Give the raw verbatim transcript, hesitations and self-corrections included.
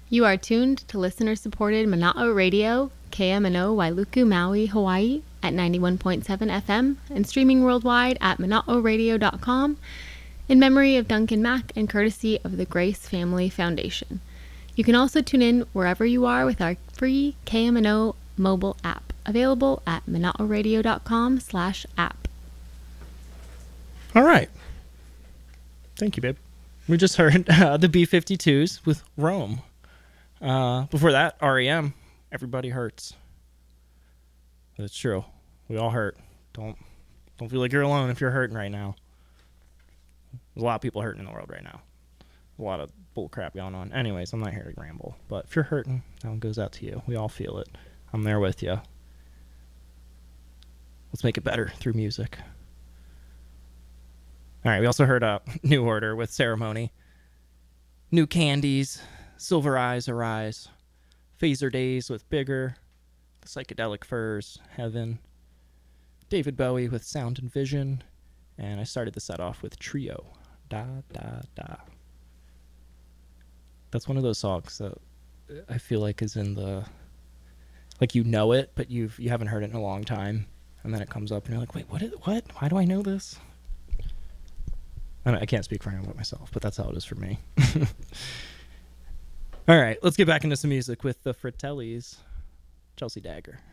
You are tuned to listener-supported Mana'o Radio, K M N O Wailuku, Maui, Hawaii, at ninety-one point seven F M and streaming worldwide at mana'o radio dot com in memory of Duncan Mack and courtesy of the Grace Family Foundation. You can also tune in wherever you are with our free K M N O mobile app, available at mana'o radio dot com slash app. All right. Thank you, babe. We just heard uh, the B fifty-twos with Rome. Uh, before that, R E M, Everybody Hurts. That's true. We all hurt. Don't don't feel like you're alone if you're hurting right now. There's a lot of people hurting in the world right now. A lot of bull crap going on. Anyways, I'm not here to ramble. But if you're hurting, that one goes out to you. We all feel it. I'm there with you. Let's make it better through music. All right, we also heard uh, New Order with Ceremony. New Candies, Silver Eyes Arise. Phaser Days with Bigger. The Psychedelic Furs, Heaven. David Bowie with Sound and Vision. And I started the set off with Trio. Da, da, da. That's one of those songs that I feel like is in the... Like you know it, but you've, you haven't heard it in a long time. And then it comes up and you're like, wait, what? Is, what? Why do I know this? I, don't, I can't speak for anyone but myself, but that's how it is for me. All right, let's get back into some music with the Fratellis, Chelsea Dagger.